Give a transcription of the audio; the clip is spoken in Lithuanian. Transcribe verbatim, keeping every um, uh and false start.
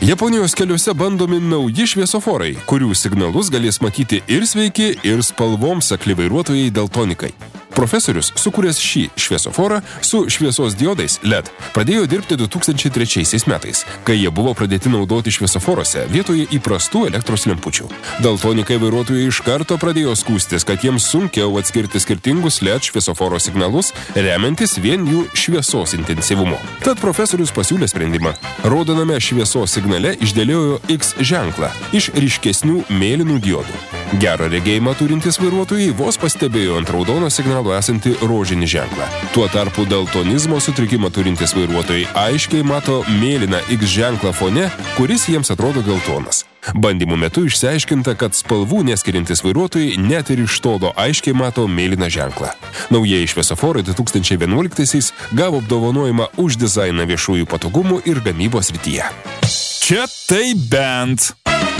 Japonijos keliuose bandomi nauji šviesoforai, kurių signalus galės matyti ir sveiki, ir spalvoms akli vairuotojai daltonikai. Profesorius, sukūręs šį šviesoforą su šviesos diodais L E D, pradėjo dirbti du tūkstančiai trečiaisiais metais, kai jie buvo pradėti naudoti šviesoforuose vietoje įprastų elektros lempučių. Daltonikai vairuotojai iš karto pradėjo skųstis, kad jiems sunkiau atskirti skirtingus L E D šviesoforo signalus, remiantis vien jų šviesos intensyvumu. Tad profesorius pasiūlė sprendimą. Raudoname šviesos signale išdėliojo X ženklą iš ryškesnių mėlynų diodų. Gerą regėjimą turintys vairuotojai vos pastebėjo ant raudono signalo esantį rožinį ženklą. Tuo tarpu daltonizmo sutrikimą turintys vairuotojai aiškiai mato mėlyną X ženklą fone, kuris jiems atrodo geltonas. Bandymų metu išsiaiškinta, kad spalvų neskiriantys vairuotojai net ir iš tolo aiškiai mato mėlyną ženklą. Naujieji šviesoforai du tūkstančiai vienuoliktaisiais gavo apdovanojimą už dizainą viešųjų patogumų ir gamybos srityje. Čia tai bent.